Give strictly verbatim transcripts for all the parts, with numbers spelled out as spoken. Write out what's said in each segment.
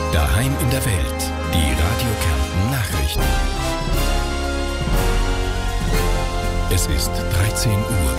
Daheim in der Welt. Die Radio Kärnten Nachrichten. Es ist dreizehn Uhr.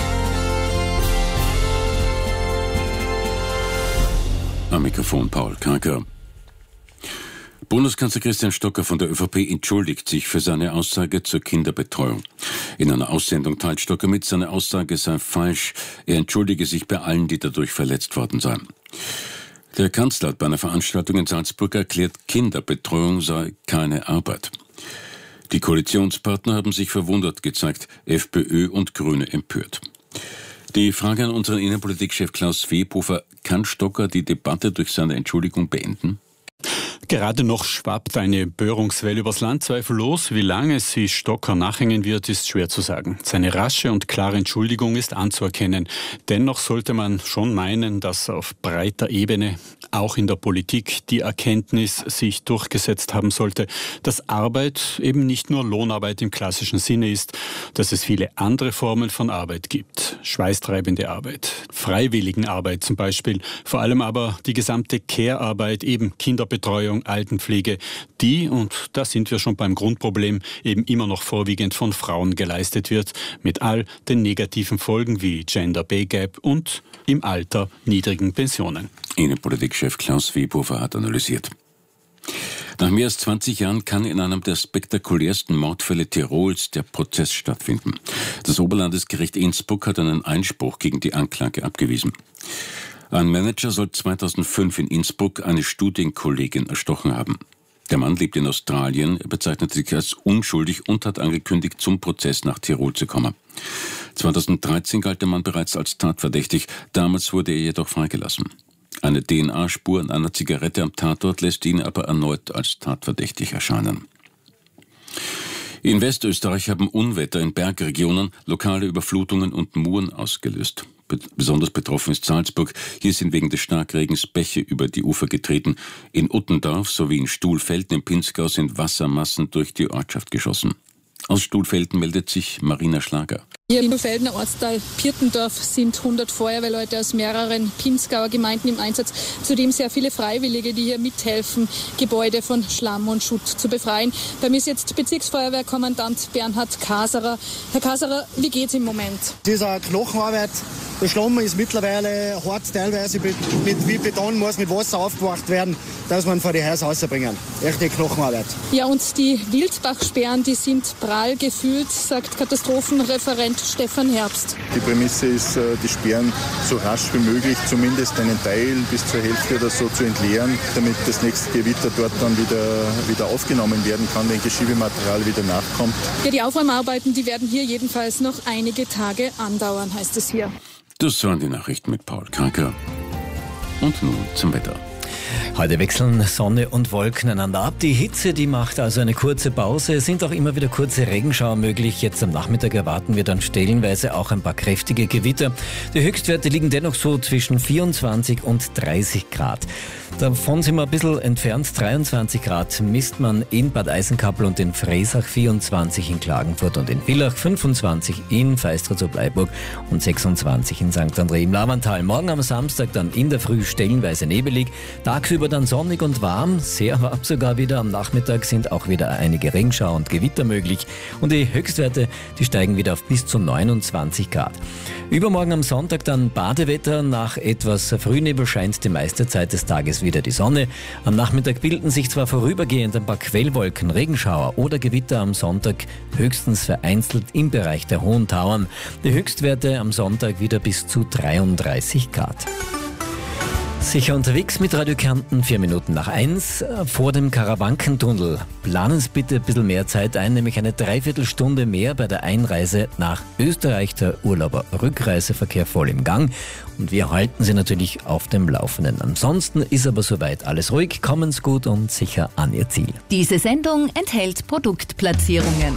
Am Mikrofon Paul Karker. Bundeskanzler Christian Stocker von der ÖVP entschuldigt sich für seine Aussage zur Kinderbetreuung. In einer Aussendung teilt Stocker mit, seine Aussage sei falsch. Er entschuldige sich bei allen, die dadurch verletzt worden seien. Der Kanzler hat bei einer Veranstaltung in Salzburg erklärt, Kinderbetreuung sei keine Arbeit. Die Koalitionspartner haben sich verwundert gezeigt, FPÖ und Grüne empört. Die Frage an unseren Innenpolitikchef Klaus Webhofer: Kann Stocker die Debatte durch seine Entschuldigung beenden? Gerade noch schwappt eine Empörungswelle übers Land, zweifellos. Wie lange sie Stocker nachhängen wird, ist schwer zu sagen. Seine rasche und klare Entschuldigung ist anzuerkennen. Dennoch sollte man schon meinen, dass auf breiter Ebene, auch in der Politik, die Erkenntnis sich durchgesetzt haben sollte, dass Arbeit eben nicht nur Lohnarbeit im klassischen Sinne ist, dass es viele andere Formen von Arbeit gibt. Schweißtreibende Arbeit, Freiwilligenarbeit zum Beispiel, vor allem aber die gesamte Care-Arbeit, eben Kinderbetreuung, Altenpflege, die, und da sind wir schon beim Grundproblem, eben immer noch vorwiegend von Frauen geleistet wird, mit all den negativen Folgen wie Gender Pay Gap und im Alter niedrigen Pensionen. Innenpolitikchef Klaus Webhofer hat analysiert. Nach mehr als zwanzig Jahren kann in einem der spektakulärsten Mordfälle Tirols der Prozess stattfinden. Das Oberlandesgericht Innsbruck hat einen Einspruch gegen die Anklage abgewiesen. Ein Manager soll zweitausendfünf in Innsbruck eine Studienkollegin erstochen haben. Der Mann lebt in Australien, er bezeichnet sich als unschuldig und hat angekündigt, zum Prozess nach Tirol zu kommen. zweitausenddreizehn galt der Mann bereits als tatverdächtig, damals wurde er jedoch freigelassen. Eine D N A-Spur an einer Zigarette am Tatort lässt ihn aber erneut als tatverdächtig erscheinen. In Westösterreich haben Unwetter in Bergregionen lokale Überflutungen und Muren ausgelöst. Besonders betroffen ist Salzburg. Hier sind wegen des Starkregens Bäche über die Ufer getreten. In Uttendorf sowie in Stuhlfelden im Pinzgau sind Wassermassen durch die Ortschaft geschossen. Aus Stuhlfelden meldet sich Marina Schlager. Hier im Stuhlfeldener Ortsteil Pirtendorf sind hundert Feuerwehrleute aus mehreren Pinzgauer Gemeinden im Einsatz. Zudem sehr viele Freiwillige, die hier mithelfen, Gebäude von Schlamm und Schutt zu befreien. Bei mir ist jetzt Bezirksfeuerwehrkommandant Bernhard Kaserer. Herr Kaserer, wie geht's im Moment? Das ist eine Knochenarbeit. Der Schlamm ist mittlerweile hart, teilweise mit, wie Beton muss mit Wasser aufgewacht werden, dass man vor die Häuser rausbringen. Echte Knochenarbeit. Ja, und die Wildbachsperren, die sind prall gefüllt, sagt Katastrophenreferent Stefan Herbst. Die Prämisse ist, die Sperren so rasch wie möglich, zumindest einen Teil bis zur Hälfte oder so zu entleeren, damit das nächste Gewitter dort dann wieder, wieder aufgenommen werden kann, wenn Geschiebematerial wieder nachkommt. Ja, die Aufräumarbeiten, die werden hier jedenfalls noch einige Tage andauern, heißt es hier. Das waren die Nachrichten mit Paul Karker. Und nun zum Wetter. Heute wechseln Sonne und Wolken einander ab. Die Hitze, die macht also eine kurze Pause. Es sind auch immer wieder kurze Regenschauer möglich. Jetzt am Nachmittag erwarten wir dann stellenweise auch ein paar kräftige Gewitter. Die Höchstwerte liegen dennoch so zwischen vierundzwanzig und dreißig Grad. Davon sind wir ein bisschen entfernt. dreiundzwanzig Grad misst man in Bad Eisenkappel und in Freisach, vierundzwanzig in Klagenfurt und in Villach, fünfundzwanzig in Feistritz-Oberleiburg und sechsundzwanzig in Sankt André im Lavantal. Morgen am Samstag dann in der Früh stellenweise nebelig, tagsüber dann sonnig und warm, sehr warm sogar wieder. Am Nachmittag sind auch wieder einige Regenschauer und Gewitter möglich und die Höchstwerte, die steigen wieder auf bis zu neunundzwanzig Grad. Übermorgen am Sonntag dann Badewetter. Nach etwas Frühnebel scheint die meiste Zeit des Tages wieder die Sonne. Am Nachmittag bilden sich zwar vorübergehend ein paar Quellwolken, Regenschauer oder Gewitter am Sonntag, höchstens vereinzelt im Bereich der Hohen Tauern. Die Höchstwerte am Sonntag wieder bis zu dreiunddreißig Grad. Sicher unterwegs mit Radio Kärnten, vier Minuten nach eins vor dem Karawankentunnel. Planen Sie bitte ein bisschen mehr Zeit ein, nämlich eine Dreiviertelstunde mehr bei der Einreise nach Österreich. Der Urlauber-Rückreiseverkehr voll im Gang und wir halten Sie natürlich auf dem Laufenden. Ansonsten ist aber soweit alles ruhig, kommen Sie gut und sicher an Ihr Ziel. Diese Sendung enthält Produktplatzierungen.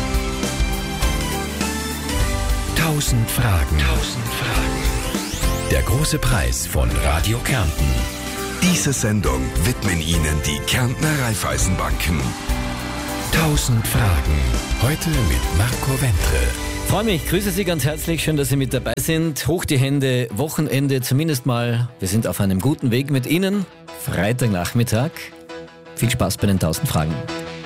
Tausend Fragen. Tausend Fragen. Der große Preis von Radio Kärnten. Diese Sendung widmen Ihnen die Kärntner Raiffeisenbanken. Tausend Fragen. Heute mit Marco Wentre. Freue mich, grüße Sie ganz herzlich, schön, dass Sie mit dabei sind. Hoch die Hände, Wochenende zumindest mal. Wir sind auf einem guten Weg mit Ihnen. Freitagnachmittag. Viel Spaß bei den tausend Fragen.